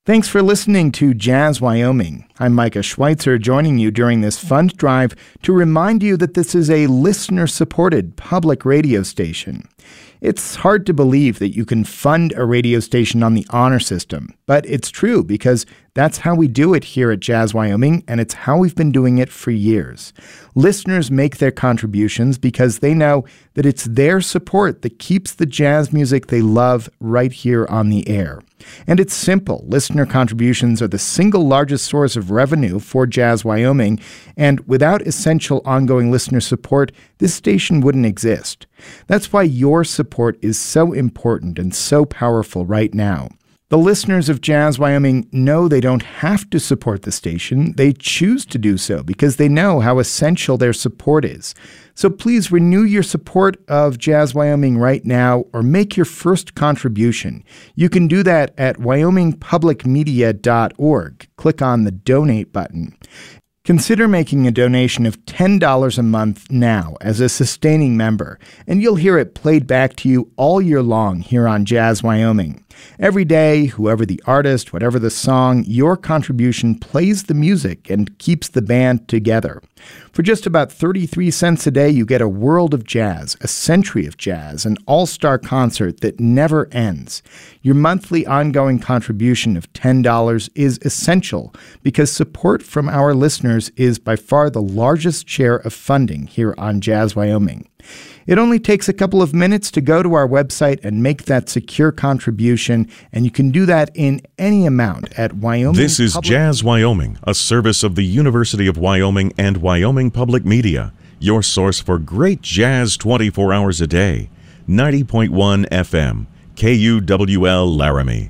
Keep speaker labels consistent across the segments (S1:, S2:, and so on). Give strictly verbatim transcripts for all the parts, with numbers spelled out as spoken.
S1: Thanks for listening to Jazz Wyoming. I'm Micah Schweitzer, joining you during this fund drive to remind you that this is a listener-supported public radio station. It's hard to believe that you can fund a radio station on the honor system, but it's true because that's how we do it here at Jazz Wyoming, and it's how we've been doing it for years. Listeners make their contributions because they know that it's their support that keeps the jazz music they love right here on the air. And it's simple. Listener contributions are the single largest source of revenue for Jazz Wyoming, and without essential ongoing listener support, this station wouldn't exist. That's why your support is so important and so powerful right now. The listeners of Jazz Wyoming know they don't have to support the station. They choose to do so because they know how essential their support is. So please renew your support of Jazz Wyoming right now or make your first contribution. You can do that at wyoming public media dot org. Click on the donate button. Consider making a donation of ten dollars a month now as a sustaining member, and you'll hear it played back to you all year long here on Jazz Wyoming. Every day, whoever the artist, whatever the song, your contribution plays the music and keeps the band together. For just about thirty-three cents a day, you get a world of jazz, a century of jazz, an all-star concert that never ends. Your monthly ongoing contribution of ten dollars is essential because support from our listeners is by far the largest share of funding here on Jazz Wyoming. It only takes a couple of minutes to go to our website and make that secure contribution, and you can do that in any amount at Wyoming.
S2: This is
S1: Public-
S2: Jazz Wyoming, a service of the University of Wyoming and Wyoming Public Media, your source for great jazz twenty-four hours a day. ninety point one F M, K U W L Laramie.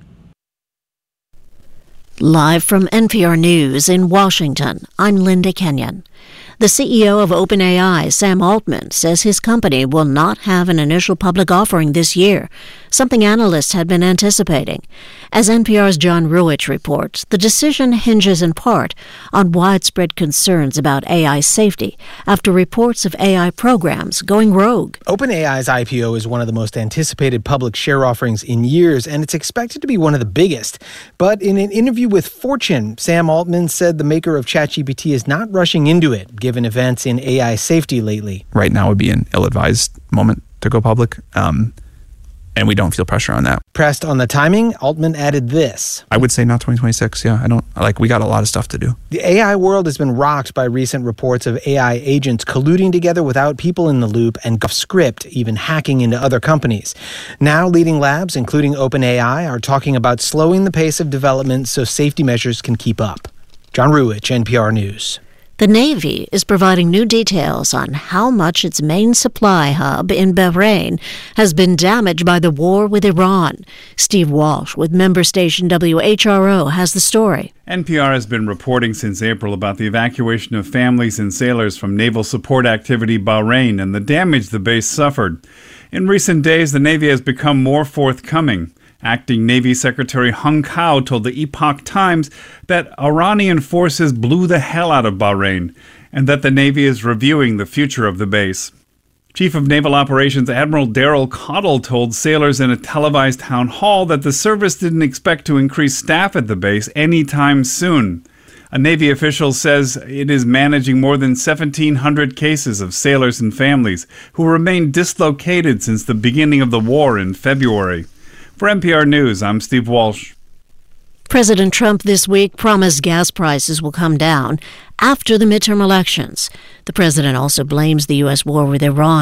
S3: Live from N P R News in Washington, I'm Linda Kenyon. The C E O of OpenAI, Sam Altman, says his company will not have an initial public offering this year, something analysts had been anticipating. As N P R's John Ruwitch reports, the decision hinges in part on widespread concerns about A I safety after reports of A I programs going rogue.
S4: OpenAI's I P O is one of the most anticipated public share offerings in years, and it's expected to be one of the biggest. But in an interview with Fortune, Sam Altman said the maker of ChatGPT is not rushing into it, given events in A I safety lately.
S5: Right now would be an ill-advised moment to go public, um, and we don't feel pressure on that.
S4: Pressed on the timing, Altman added this.
S5: I would say not twenty twenty-six, yeah. I don't, like, we got a lot of stuff to do.
S4: The A I world has been rocked by recent reports of A I agents colluding together without people in the loop and script even hacking into other companies. Now leading labs, including OpenAI, are talking about slowing the pace of development so safety measures can keep up. John Ruwitch, N P R News.
S3: The Navy is providing new details on how much its main supply hub in Bahrain has been damaged by the war with Iran. Steve Walsh with member station W H R O has the story.
S6: N P R has been reporting since April about the evacuation of families and sailors from naval support activity Bahrain and the damage the base suffered. In recent days, the Navy has become more forthcoming. Acting Navy Secretary Hung Kao told the Epoch Times that Iranian forces blew the hell out of Bahrain and that the Navy is reviewing the future of the base. Chief of Naval Operations Admiral Daryl Cottle told sailors in a televised town hall that the service didn't expect to increase staff at the base anytime soon. A Navy official says it is managing more than seventeen hundred cases of sailors and families who remain dislocated since the beginning of the war in February. For N P R News, I'm Steve Walsh.
S3: President Trump this week promised gas prices will come down after the midterm elections. The president also blames the U S war with Iran